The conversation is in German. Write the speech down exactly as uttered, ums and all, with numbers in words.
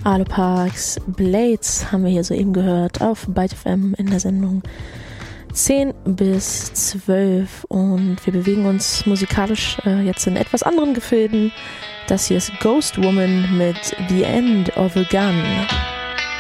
Aluparks Blades haben wir hier soeben gehört auf Byte F M in der Sendung zehn bis zwölf und wir bewegen uns musikalisch äh, jetzt in etwas anderen Gefilden. Das hier ist Ghost Woman mit The End of a Gun.